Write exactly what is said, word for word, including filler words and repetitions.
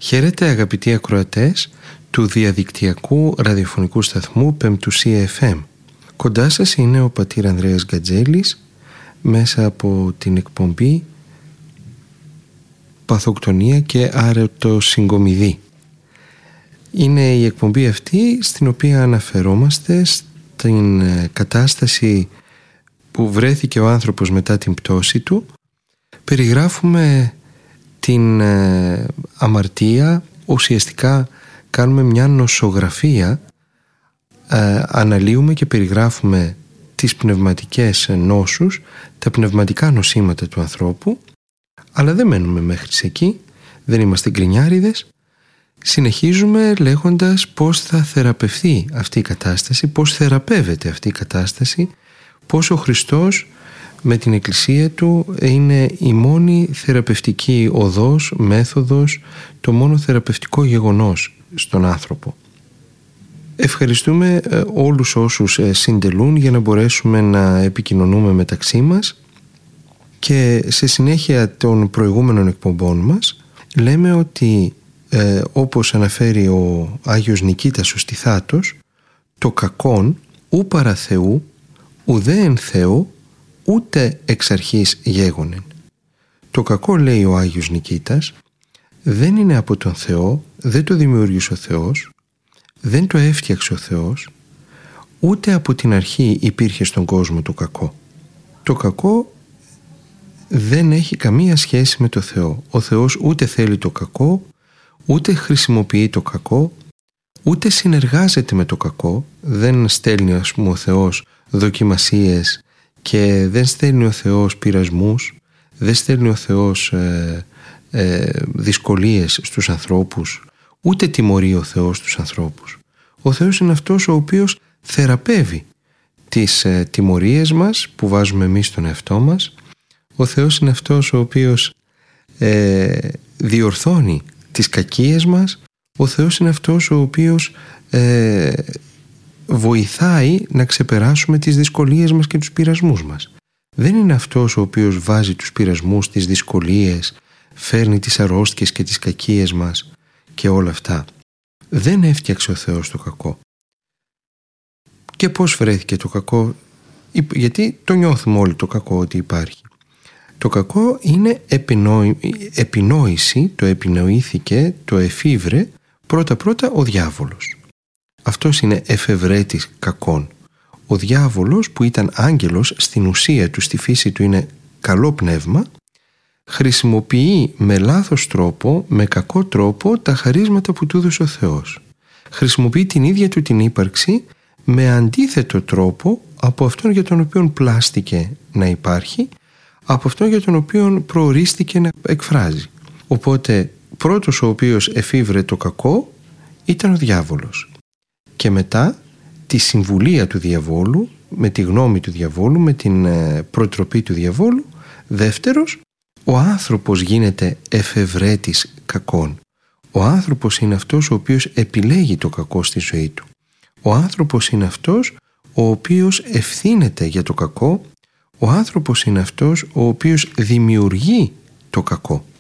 Χαίρετε αγαπητοί ακροατές του διαδικτυακού ραδιοφωνικού σταθμού Πεμπτουσία εφ εμ. Κοντά σας είναι ο πατήρ Ανδρέας Γκατζέλης μέσα από την εκπομπή Παθοκτονία και Αρετοσυγκομιδή. Είναι η εκπομπή αυτή στην οποία αναφερόμαστε στην κατάσταση που βρέθηκε ο άνθρωπος μετά την πτώση του. Περιγράφουμε την ε, αμαρτία, ουσιαστικά κάνουμε μια νοσογραφία, ε, αναλύουμε και περιγράφουμε τις πνευματικές νόσους, τα πνευματικά νοσήματα του ανθρώπου, αλλά δεν μένουμε μέχρι εκεί, δεν είμαστε γκρινιάριδες. Συνεχίζουμε λέγοντας πώς θα θεραπευθεί αυτή η κατάσταση, πώς θεραπεύεται αυτή η κατάσταση, πώς ο Χριστός με την Εκκλησία Του είναι η μόνη θεραπευτική οδός, μέθοδος, το μόνο θεραπευτικό γεγονός στον άνθρωπο. Ευχαριστούμε όλους όσους συντελούν για να μπορέσουμε να επικοινωνούμε μεταξύ μας, και σε συνέχεια των προηγούμενων εκπομπών μας λέμε ότι ε, όπως αναφέρει ο Άγιος Νικήτας ο Στιθάτος, το κακόν ου παρά Θεού ουδέ εν Θεό ούτε εξ αρχής γέγονεν. Το κακό, λέει ο Άγιος Νικήτας, δεν είναι από τον Θεό, δεν το δημιούργησε ο Θεός, δεν το έφτιαξε ο Θεός, ούτε από την αρχή υπήρχε στον κόσμο το κακό. Το κακό δεν έχει καμία σχέση με το Θεό. Ο Θεός ούτε θέλει το κακό, ούτε χρησιμοποιεί το κακό, ούτε συνεργάζεται με το κακό. Δεν στέλνει, ας πούμε, ο Θεός δοκιμασίες και δεν στέλνει ο Θεός πειρασμούς, δεν στέλνει ο Θεός ε, ε, δυσκολίες στους ανθρώπους, ούτε τιμωρεί ο Θεός τους ανθρώπους. Ο Θεός είναι αυτός ο οποίος θεραπεύει τις ε, τιμωρίες μας που βάζουμε εμείς στον εαυτό μας. Ο Θεός είναι αυτός ο οποίος ε, διορθώνει τις κακίες μας. Ο Θεός είναι αυτός ο οποίος ε, βοηθάει να ξεπεράσουμε τις δυσκολίες μας και τους πειρασμούς μας. Δεν είναι αυτός ο οποίος βάζει τους πειρασμούς, τις δυσκολίες, φέρνει τις αρρώστιες και τις κακίες μας και όλα αυτά. Δεν έφτιαξε ο Θεός το κακό. Και πώς βρέθηκε το κακό? Γιατί το νιώθουμε όλοι το κακό ότι υπάρχει. Το κακό είναι επινόη, επινόηση, το επινοήθηκε, το εφήβρε πρώτα-πρώτα ο διάβολος. Αυτός είναι εφευρέτης κακών. Ο διάβολος, που ήταν άγγελος, στην ουσία του, στη φύση του είναι καλό πνεύμα, χρησιμοποιεί με λάθος τρόπο, με κακό τρόπο, τα χαρίσματα που του έδωσε ο Θεός. Χρησιμοποιεί την ίδια του την ύπαρξη με αντίθετο τρόπο από αυτόν για τον οποίο πλάστηκε να υπάρχει, από αυτόν για τον οποίο προορίστηκε να εκφράζει. Οπότε πρώτος ο οποίος εφήβρε το κακό ήταν ο διάβολος. Και μετά τη συμβουλία του διαβόλου, με τη γνώμη του διαβόλου, με την προτροπή του διαβόλου, δεύτερος, ο άνθρωπος γίνεται εφευρέτης κακών. Ο άνθρωπος είναι αυτός ο οποίος επιλέγει το κακό στη ζωή του. Ο άνθρωπος είναι αυτός ο οποίος ευθύνεται για το κακό. Ο άνθρωπος είναι αυτός ο οποίος δημιουργεί το κακό.